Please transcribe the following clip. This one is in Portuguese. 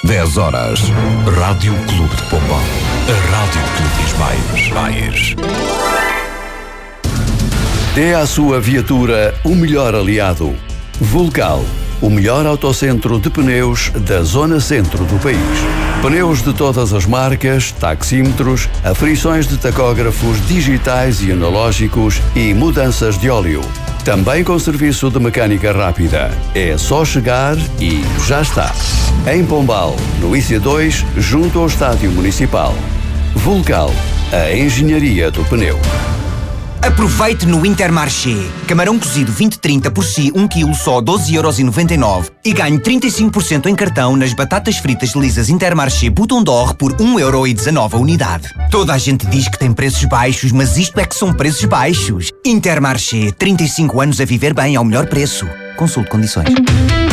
10 horas. Rádio Clube de Pombal. A rádio que lhe diz mais. Dê à sua viatura o melhor aliado. Vulcal, o melhor autocentro de pneus da zona centro do país. Pneus de todas as marcas, taxímetros, aferições de tacógrafos digitais e analógicos e mudanças de óleo. Também com serviço de mecânica rápida. É só chegar e já está. Em Pombal, no IC2, junto ao Estádio Municipal. Vulcal, a engenharia do pneu. Aproveite no Intermarché. Camarão cozido 20-30 por si, 1 kg só 12,99€. E ganhe 35% em cartão nas batatas fritas lisas Intermarché Bouton d'Or por 1,19€ a unidade. Toda a gente diz que tem preços baixos, mas isto é que são preços baixos. Intermarché, 35 anos a viver bem ao melhor preço. Consulte condições.